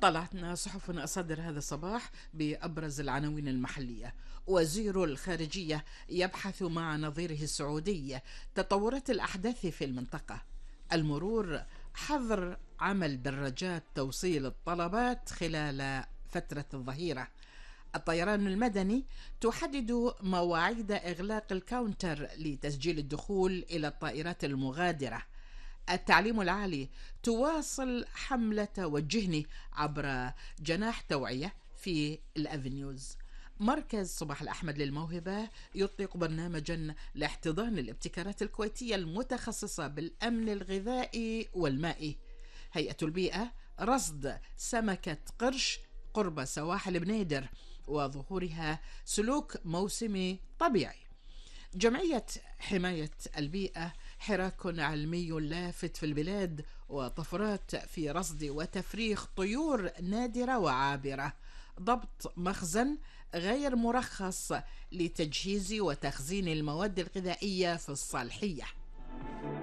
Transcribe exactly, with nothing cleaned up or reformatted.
طلعتنا صحفنا صدر هذا الصباح بأبرز العناوين المحلية. وزير الخارجية يبحث مع نظيره السعودي تطورات الأحداث في المنطقة. المرور حظر عمل دراجات توصيل الطلبات خلال فترة الظهيرة. الطيران المدني تحدد مواعيد إغلاق الكاونتر لتسجيل الدخول إلى الطائرات المغادرة. التعليم العالي تواصل حملة وجهني عبر جناح توعية في الأفنيوز. مركز صباح الأحمد للموهبة يطلق برنامجا لاحتضان الابتكارات الكويتية المتخصصة بالأمن الغذائي والمائي. هيئة البيئة رصد سمكة قرش قرب سواحل بنيدر وظهورها سلوك موسمي طبيعي. جمعية حماية البيئة حراك علمي لافت في البلاد وطفرات في رصد وتفريخ طيور نادرة وعابرة. ضبط مخزن غير مرخص لتجهيز وتخزين المواد الغذائية في الصالحية.